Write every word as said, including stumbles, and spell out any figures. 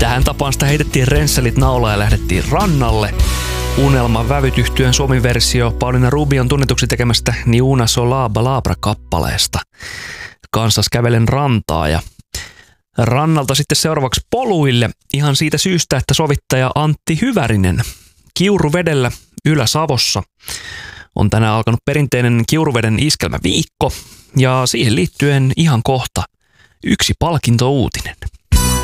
Tähän tapaan sitä heitettiin rensselit naulaan ja lähdettiin rannalle. Unelman vävyt -yhtyeen suomi-versio Paulina Rubion tunnetuksi tekemästä Ni una sola balabra-kappaleesta. Kansas kävelen rantaa ja rannalta sitten seuraavaksi poluille ihan siitä syystä, että sovittaja Antti Hyvärinen Kiuruvedellä Ylä-Savossa on tänään alkanut perinteinen Kiuruveden iskelmäviikko ja siihen liittyen ihan kohta yksi palkintouutinen.